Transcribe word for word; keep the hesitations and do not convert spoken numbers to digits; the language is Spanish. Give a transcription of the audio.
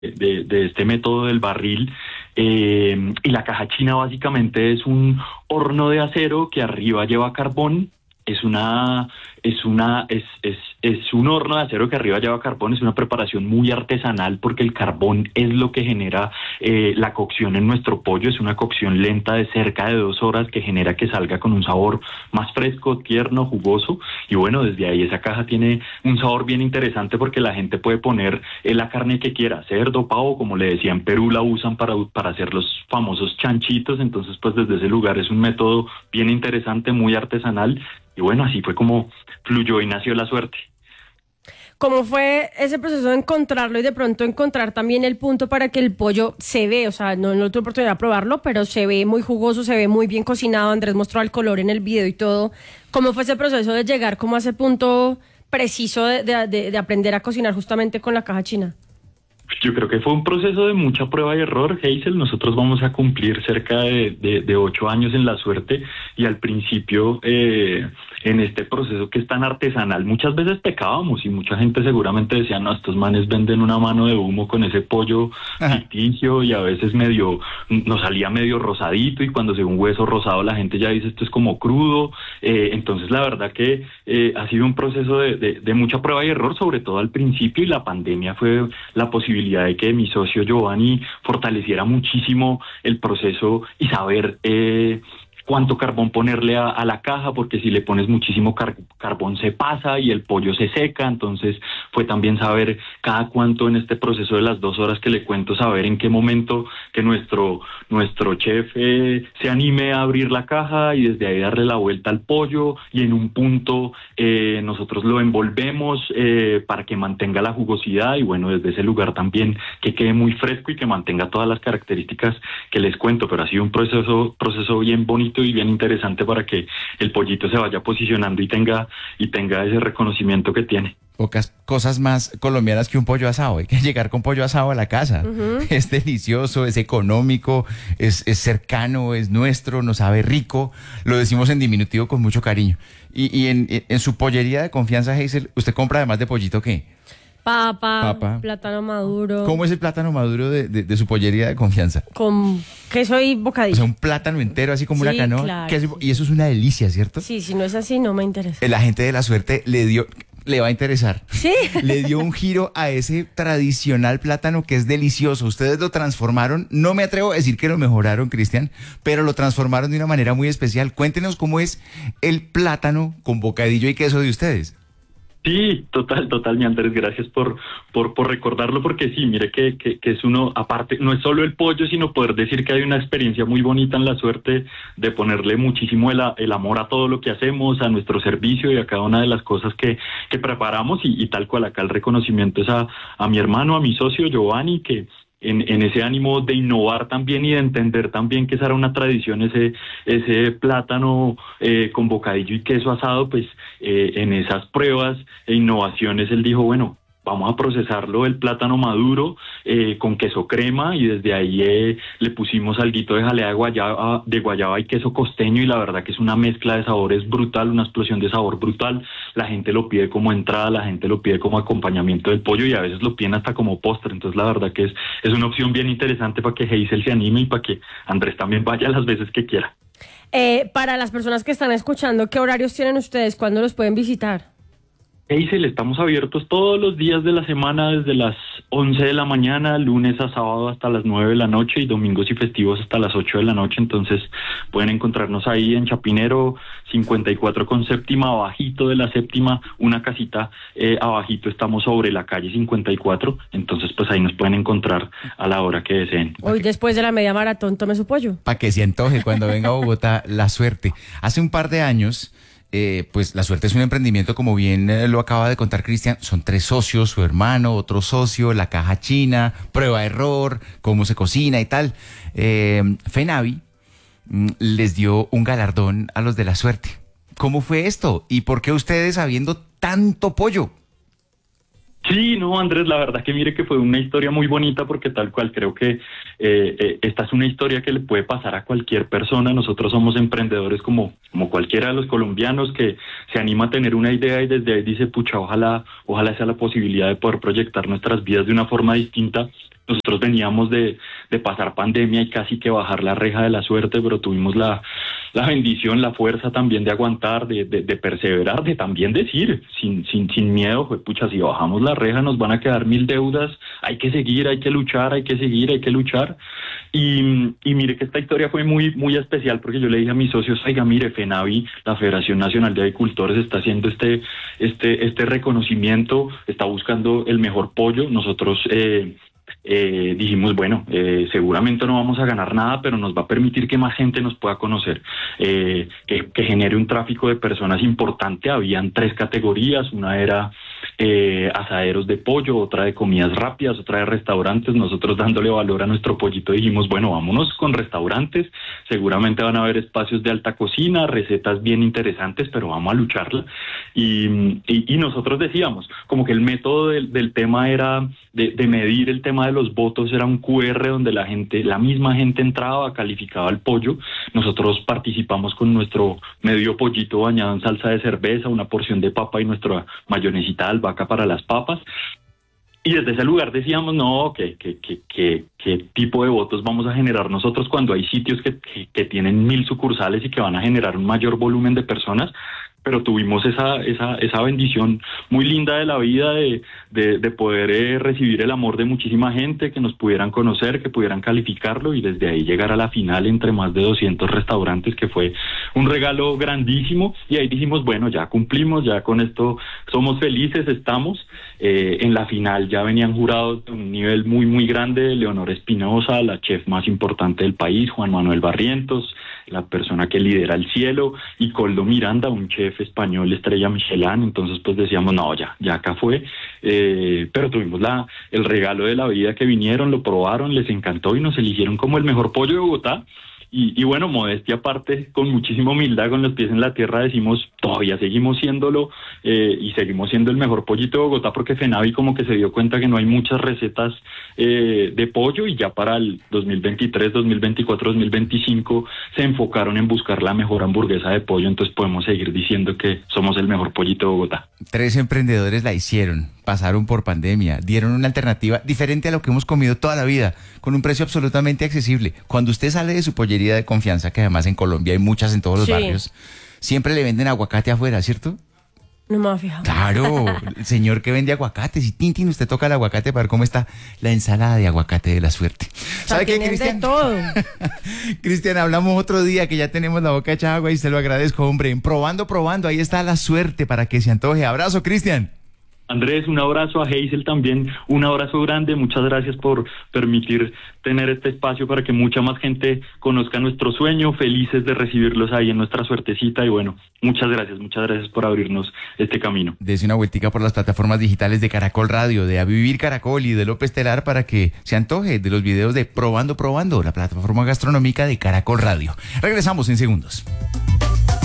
de, de este método del barril. Eh, y la caja china básicamente es un horno de acero que arriba lleva carbón. Es una, es una, es, es, es un horno de acero que arriba lleva carbón. Es una preparación muy artesanal porque el carbón es lo que genera eh, la cocción en nuestro pollo. Es una cocción lenta de cerca de dos horas que genera que salga con un sabor más fresco, tierno, jugoso. Y bueno, desde ahí esa caja tiene un sabor bien interesante porque la gente puede poner eh, la carne que quiera, cerdo, pavo, como le decía, en Perú la usan para, para hacer los famosos chanchitos. Entonces, pues desde ese lugar es un método bien interesante, muy artesanal. Y bueno, así fue como fluyó y nació La Suerte. ¿Cómo fue ese proceso de encontrarlo y de pronto encontrar también el punto para que el pollo se ve? O sea, no, no tuve oportunidad de probarlo, pero se ve muy jugoso, se ve muy bien cocinado. Andrés mostró el color en el video y todo. ¿Cómo fue ese proceso de llegar como a ese punto preciso de, de, de, de aprender a cocinar justamente con la caja china? Yo creo que fue un proceso de mucha prueba y error, Hazel. Nosotros vamos a cumplir cerca de, de, de ocho años en La Suerte y al principio eh, en este proceso que es tan artesanal muchas veces pecábamos y mucha gente seguramente decía, no, estos manes venden una mano de humo con ese pollo ficticio y a veces medio, nos salía medio rosadito y cuando se ve un hueso rosado la gente ya dice esto es como crudo. Eh, entonces la verdad que eh, ha sido un proceso de, de, de mucha prueba y error, sobre todo al principio, y la pandemia fue la posibilidad de que mi socio Giovanni fortaleciera muchísimo el proceso y saber eh, cuánto carbón ponerle a, a la caja, porque si le pones muchísimo car- carbón se pasa y el pollo se seca. Entonces fue también saber cada cuánto en este proceso de las dos horas que le cuento, saber en qué momento que nuestro, nuestro chef eh, se anime a abrir la caja y desde ahí darle la vuelta al pollo y en un punto eh, nosotros lo envolvemos eh, para que mantenga la jugosidad y bueno, desde ese lugar también que quede muy fresco y que mantenga todas las características que les cuento. Pero ha sido un proceso, proceso bien bonito y bien interesante para que el pollito se vaya posicionando y tenga y tenga ese reconocimiento que tiene. Pocas cosas más colombianas que un pollo asado. Hay que llegar con pollo asado a la casa. Uh-huh. Es delicioso, es económico, es, es cercano, es nuestro, nos sabe rico. Lo decimos en diminutivo con mucho cariño. Y, y en, en su pollería de confianza, Hazel, ¿usted compra además de pollito qué? Papa, Papa, plátano maduro. ¿Cómo es el plátano maduro de, de, de su pollería de confianza? Con queso y bocadillo. O sea, un plátano entero, así como sí, una canoa. Claro, que es, sí. Y eso es una delicia, ¿cierto? Sí, si no es así, no me interesa. La gente de La Suerte le dio... Le va a interesar. Sí. Le dio un giro a ese tradicional plátano que es delicioso. Ustedes lo transformaron, no me atrevo a decir que lo mejoraron, Cristian, pero lo transformaron de una manera muy especial. Cuéntenos cómo es el plátano con bocadillo y queso de ustedes. Sí, total, total, mi Andrés, gracias por, por, por recordarlo, porque sí, mire que, que, que es uno, aparte, no es solo el pollo, sino poder decir que hay una experiencia muy bonita en La Suerte de ponerle muchísimo el, el amor a todo lo que hacemos, a nuestro servicio y a cada una de las cosas que, que preparamos y, y tal cual acá el reconocimiento es a, a mi hermano, a mi socio Giovanni, que En, en ese ánimo de innovar también y de entender también que esa era una tradición, ese ese plátano eh, con bocadillo y queso asado, pues eh, en esas pruebas e innovaciones él dijo, bueno, vamos a procesarlo el plátano maduro eh, con queso crema y desde ahí eh, le pusimos alguito de jalea de guayaba, de guayaba y queso costeño y la verdad que es una mezcla de sabores brutal, una explosión de sabor brutal. La gente lo pide como entrada, la gente lo pide como acompañamiento del pollo y a veces lo piden hasta como postre. Entonces la verdad que es, es una opción bien interesante para que Hazel se anime y para que Andrés también vaya las veces que quiera. Eh, para las personas que están escuchando, ¿qué horarios tienen ustedes? ¿Cuándo los pueden visitar? Hazel, estamos abiertos todos los días de la semana desde las once de la mañana, lunes a sábado hasta las nueve de la noche y domingos y festivos hasta las ocho de la noche. Entonces pueden encontrarnos ahí en Chapinero cincuenta y cuatro con séptima, abajito de la séptima, una casita eh, abajito, estamos sobre la calle cincuenta y cuatro. Entonces pues ahí nos pueden encontrar a la hora que deseen. Hoy después de la media maratón tome su pollo. Para que se antoje cuando venga a Bogotá. La Suerte. Hace un par de años... Eh, pues La Suerte es un emprendimiento, como bien eh, lo acaba de contar Cristian. Son tres socios, su hermano, otro socio, la caja china, prueba error, cómo se cocina y tal. Eh, Fenavi mm, les dio un galardón a los de La Suerte. ¿Cómo fue esto? ¿Y por qué ustedes habiendo tanto pollo? Sí, no, Andrés, la verdad que mire que fue una historia muy bonita porque tal cual creo que eh, eh, esta es una historia que le puede pasar a cualquier persona. Nosotros somos emprendedores como, como cualquiera de los colombianos que se anima a tener una idea y desde ahí dice, pucha, ojalá, ojalá sea la posibilidad de poder proyectar nuestras vidas de una forma distinta. Nosotros veníamos de, de pasar pandemia y casi que bajar la reja de la suerte, pero tuvimos la, la bendición, la fuerza también de aguantar, de, de, de perseverar, de también decir, sin, sin, sin miedo, pues pucha, si bajamos la reja nos van a quedar mil deudas, hay que seguir, hay que luchar, hay que seguir, hay que luchar. Y, y mire que esta historia fue muy, muy especial porque yo le dije a mis socios, oiga, mire, FENAVI, la Federación Nacional de Avicultores, está haciendo este, este, este reconocimiento, está buscando el mejor pollo. Nosotros eh, eh, dijimos, bueno, eh, seguramente no vamos a ganar nada, pero nos va a permitir que más gente nos pueda conocer, eh, que, que genere un tráfico de personas importante. Habían tres categorías, una era eh, asaderos de pollo, otra de comidas rápidas, otra de restaurantes. Nosotros dándole valor a nuestro pollito dijimos, bueno, vámonos con restaurantes, seguramente van a haber espacios de alta cocina, recetas bien interesantes, pero vamos a lucharla. Y, y, y nosotros decíamos, como que el método del, del tema era de, de medir el tema de los votos, era un cu erre donde la gente, la misma gente entraba, calificaba el pollo. Nosotros participamos con nuestro medio pollito bañado en salsa de cerveza, una porción de papa y nuestra mayonesita de albahaca para las papas. Y desde ese lugar decíamos, no, ¿qué, qué, qué, qué, qué tipo de votos vamos a generar nosotros cuando hay sitios que, que, que tienen mil sucursales y que van a generar un mayor volumen de personas? Pero tuvimos esa esa esa bendición muy linda de la vida de, de, de poder eh, recibir el amor de muchísima gente, que nos pudieran conocer, que pudieran calificarlo y desde ahí llegar a la final entre más de doscientos restaurantes, que fue un regalo grandísimo. Y ahí dijimos, bueno, ya cumplimos, ya con esto somos felices, estamos. Eh, en la final ya venían jurados de un nivel muy muy grande, Leonor Espinosa, la chef más importante del país, Juan Manuel Barrientos, la persona que lidera el cielo, y Coldo Miranda, un chef español estrella Michelin. Entonces pues decíamos, no, ya, ya acá fue, eh, pero tuvimos la el regalo de la vida, que vinieron, lo probaron, les encantó y nos eligieron como el mejor pollo de Bogotá. Y, y bueno, modestia aparte, con muchísima humildad, con los pies en la tierra, decimos, todavía seguimos siéndolo eh, y seguimos siendo el mejor pollito de Bogotá, porque FENAVI como que se dio cuenta que no hay muchas recetas eh, de pollo, y ya para el dos mil veintitrés, dos mil veinticuatro, dos mil veinticinco se enfocaron en buscar la mejor hamburguesa de pollo. Entonces podemos seguir diciendo que somos el mejor pollito de Bogotá. Tres emprendedores la hicieron, pasaron por pandemia, dieron una alternativa diferente a lo que hemos comido toda la vida, con un precio absolutamente accesible. Cuando usted sale de su pollería de confianza, que además en Colombia hay muchas en todos los sí. barrios, siempre le venden aguacate afuera, ¿cierto? No me voy a fijar. Claro, el señor que vende aguacates, y Tintín, usted toca el aguacate para ver cómo está la ensalada de aguacate de la suerte. ¿Sabe qué, Cristian? todo. Cristian, hablamos otro día, que ya tenemos la boca hecha agua y se lo agradezco, hombre. Probando, probando, ahí está la suerte para que se antoje. Abrazo, Cristian. Andrés, un abrazo. A Hazel también, un abrazo grande. Muchas gracias por permitir tener este espacio para que mucha más gente conozca nuestro sueño. Felices de recibirlos ahí en nuestra suertecita. Y bueno, muchas gracias, muchas gracias por abrirnos este camino. Dese una vueltica por las plataformas digitales de Caracol Radio, de A Vivir Caracol y de López Telar, para que se antoje de los videos de Probando, Probando, la plataforma gastronómica de Caracol Radio. Regresamos en segundos.